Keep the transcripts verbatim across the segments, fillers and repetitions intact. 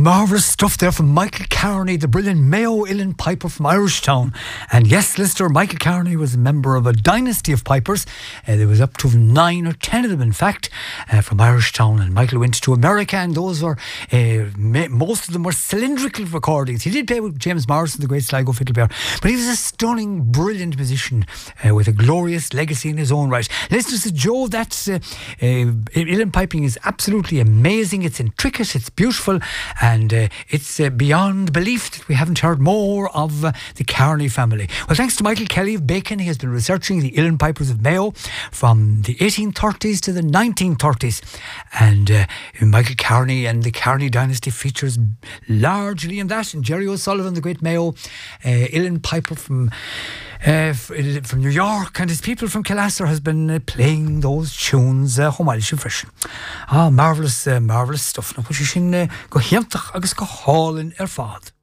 Marvellous stuff there from Michael Carney, the brilliant Mayo Uilleann piper from Irishtown. And yes, listener, Michael Carney was a member of a dynasty of pipers. Uh, there was up to nine or ten of them, in fact, uh, from Irishtown. And Michael went to America, and those were, uh, ma- most of them were cylindrical recordings. He did play with James Morrison, the great Sligo fiddle player, but he was a stunning, brilliant musician uh, with a glorious legacy in his own right. Listener says, Joe, that's uh, uh, Uilleann piping is absolutely amazing. It's intricate, it's beautiful, and uh, it's uh, beyond belief that we haven't heard more of uh, the Carney family. Well, thanks to Michael Kelly of Bacon, he has been researching the Uilleann pipers of Mayo from the eighteen thirties to the nineteen thirties, and uh, Michael Carney and the Carney dynasty features largely in that. And Jerry O'Sullivan, the great Mayo uh, Uilleann piper from Uh, from New York, and his people from Killasser has been uh, playing those tunes Homail uh, Frishin. Ah, marvellous, uh, marvellous stuff. Now, which is in uh, go hiantach agus go hálinn ar fad.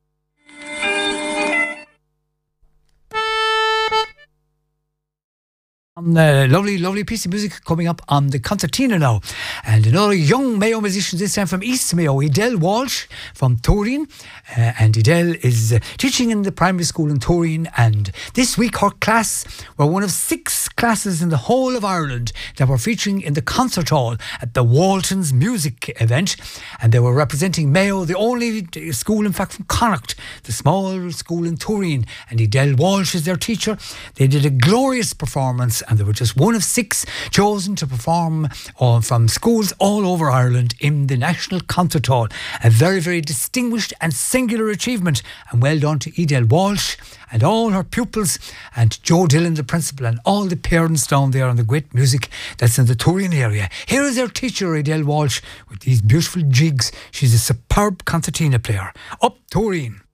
Uh, lovely, lovely piece of music coming up on the concertina now. And another young Mayo musician, this time from East Mayo, Edel Walsh from Turin. Uh, and Edel is uh, teaching in the primary school in Turin. And this week her class were one of six classes in the whole of Ireland that were featuring in the concert hall at the Waltons music event. And they were representing Mayo, the only school, in fact, from Connacht, the small school in Turin. And Edel Walsh is their teacher. They did a glorious performance, and they were just one of six chosen to perform uh, from schools all over Ireland in the National Concert Hall. A very, very distinguished and singular achievement, and well done to Edel Walsh and all her pupils, and Joe Dillon, the principal, and all the parents down there on the great music that's in the Turin area. Here is their teacher, Edel Walsh, with these beautiful jigs. She's a superb concertina player. Up Turin.